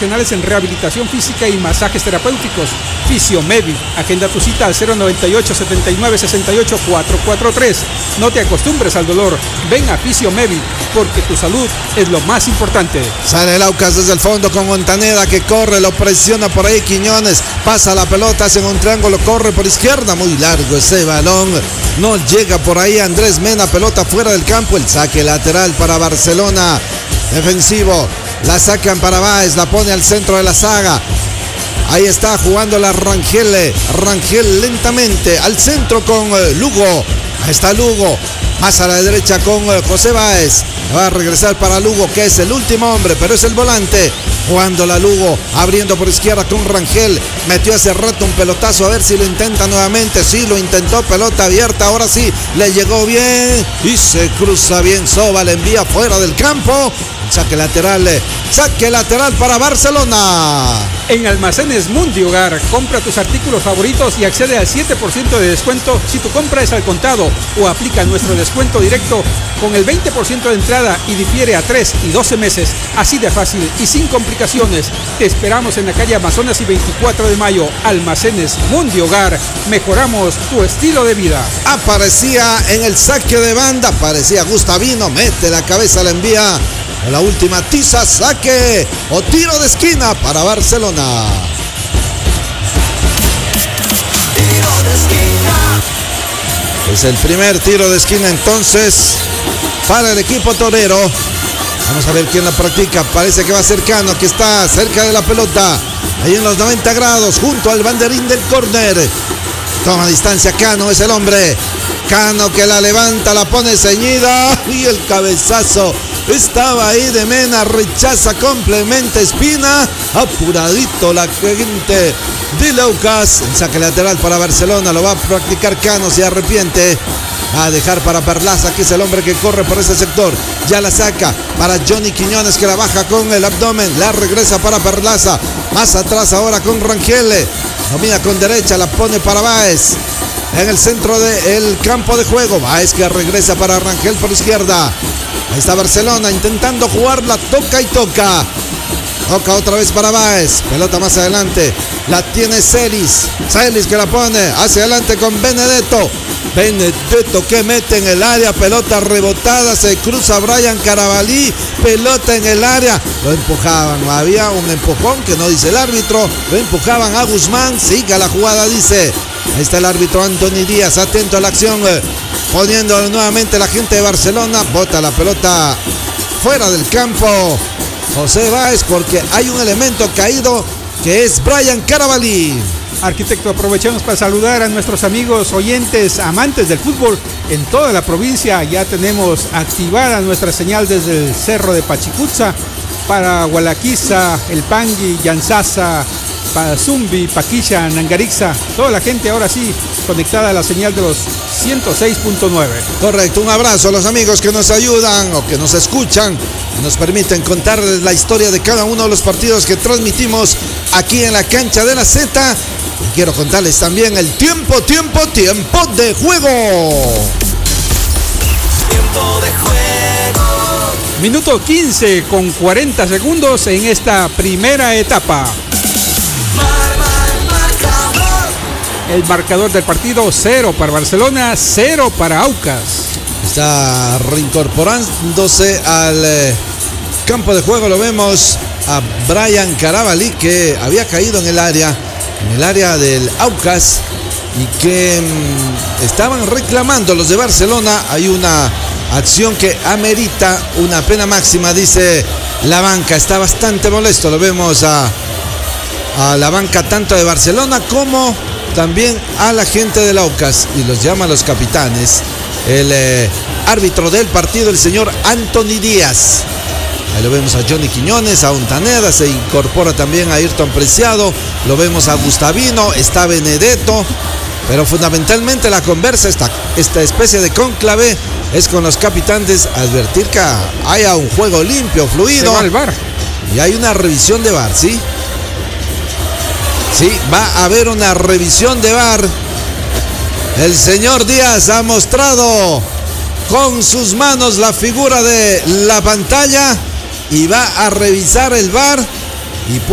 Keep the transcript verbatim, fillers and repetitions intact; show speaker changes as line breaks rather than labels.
profesionales en rehabilitación física y masajes terapéuticos. Fisiomevi. Agenda tu cita al cero noventa y ocho, setenta y nueve, sesenta y ocho, cuatrocientos cuarenta y tres. No te acostumbres al dolor. Ven a Fisiomevi, porque tu salud es lo más importante.
Sale el Aucas desde el fondo con Montaneda, que corre, lo presiona por ahí Quiñones, pasa la pelota, hace un triángulo, corre por izquierda, muy largo ese balón, no llega por ahí Andrés Mena, pelota fuera del campo, el saque lateral para Barcelona, defensivo, la sacan para Báez, la pone al centro de la saga. Ahí está jugando la Rangel, Rangel lentamente al centro con Lugo. Ahí está Lugo, más a la derecha con José Báez. Va a regresar para Lugo, que es el último hombre, pero es el volante. Jugando la Lugo, abriendo por izquierda con Rangel. Metió hace rato un pelotazo, a ver si lo intenta nuevamente. Sí, lo intentó, pelota abierta, ahora sí, le llegó bien. Y se cruza bien Soba, le envía fuera del campo. Saque lateral, saque lateral para Barcelona.
En Almacenes Mundi Hogar, compra tus artículos favoritos y accede al siete por ciento de descuento si tu compra es al contado, o aplica nuestro descuento directo con el veinte por ciento de entrada y difiere a tres y doce meses. Así de fácil y sin complicaciones. Te esperamos en la calle Amazonas y veinticuatro de mayo. Almacenes Mundi Hogar. Mejoramos tu estilo de vida.
Aparecía en el saque de banda, aparecía Gustavino, mete la cabeza, la envía. La última tiza, saque o tiro de esquina para Barcelona.
Tiro de esquina.
Es el primer tiro de esquina entonces para el equipo torero. Vamos a ver quién la practica. Parece que va a ser Cano, que está cerca de la pelota. Ahí en los noventa grados, junto al banderín del córner. Toma distancia Cano, es el hombre. Cano que la levanta, la pone ceñida. Y el cabezazo estaba ahí de Mena, rechaza complementa Espina. Apuradito la gente de Laucas. El saque lateral para Barcelona, lo va a practicar Cano, se arrepiente. Va a dejar para Perlaza, que es el hombre que corre por ese sector. Ya la saca para Johnny Quiñones, que la baja con el abdomen. La regresa para Perlaza. Más atrás ahora con Rangel. Domina con derecha, la pone para Báez. En el centro del campo de juego. Báez que regresa para Rangel por izquierda. Ahí está Barcelona intentando jugarla. Toca y toca. Toca otra vez para Báez. Pelota más adelante. La tiene Celis. Celis que la pone hacia adelante con Benedetto. Benedetto que mete en el área. Pelota rebotada. Se cruza Brian Carabalí. Pelota en el área. Lo empujaban. Había un empujón que no dice el árbitro. Lo empujaban a Guzmán. Siga la jugada, dice. Ahí está el árbitro Anthony Díaz. Atento a la acción. Poniendo nuevamente la gente de Barcelona. Bota la pelota fuera del campo José Báez, porque hay un elemento caído que es Brian Carabalí.
Arquitecto, aprovechamos para saludar a nuestros amigos oyentes, amantes del fútbol en toda la provincia. Ya tenemos activada nuestra señal desde el Cerro de Pachicutza para Gualaquiza, El Pangui, Yanzasa, para Zumbi, Paquilla, Nangarixa. Toda la gente ahora sí conectada a la señal de los ciento seis punto nueve.
Correcto, un abrazo a los amigos que nos ayudan o que nos escuchan, nos permiten contarles la historia de cada uno de los partidos que transmitimos aquí en la cancha de la Z. Y quiero contarles también el tiempo, tiempo, tiempo de juego.
Tiempo de juego.
Minuto quince con cuarenta segundos en esta primera etapa. El marcador del partido, cero para Barcelona, cero para Aucas.
Está reincorporándose al eh, campo de juego, lo vemos a Brian Carabalí, que había caído en el área, en el área del Aucas, y que mmm, estaban reclamando los de Barcelona. Hay una acción que amerita una pena máxima, dice la banca. Está bastante molesto, lo vemos a, a la banca tanto de Barcelona como también a la gente del Aucas, y los llama a los capitanes. El eh, árbitro del partido, el señor Anthony Díaz. Ahí lo vemos a Johnny Quiñones, a Montaneda, se incorpora también a Ayrton Preciado, lo vemos a Gustavino, está Benedetto, pero fundamentalmente la conversa, esta, esta especie de cónclave, es con los capitanes, advertir que haya un juego limpio, fluido.
Se va al V A R.
Y hay una revisión de V A R, ¿sí? Sí, va a haber una revisión de V A R. El señor Díaz ha mostrado con sus manos la figura de la pantalla y va a revisar el V A R